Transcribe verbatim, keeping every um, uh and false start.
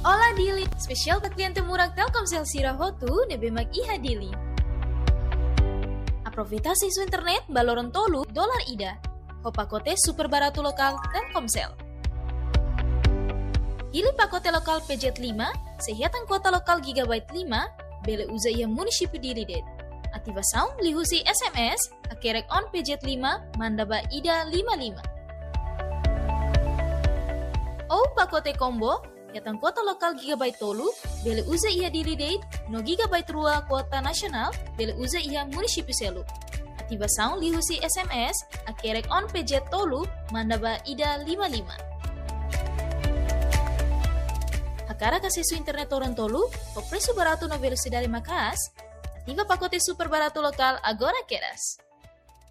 Ola Dili, spesial tak kliente murah Telkomsel Sirahotu, nebe mag iha Dili. Aproveitar isu internet, baloron tolu, dolar ida. Ho pakote super barato lokal Telkomsel. Pilih pakote lokal P J lima, sehatan kuota lokal gigabyte lima, bele uza ia munisipi Dili det. Ativa sound lihusi S M S, akerek on P J lima, mandaba ida lima lima. Oh pakote combo, yatan kuota lokal gigabyte tolu, bele uza ia Dili det, no gigabyte rua kuota nasional, bele uza ia munisipi selu. Ativa sound lihusi S M S, akerek on P J tolu, mandaba ida lima lima. Akara kasih su internet orang tolu, o preço barato no velocidade macas, ativa pacote super barato lokal agora queras.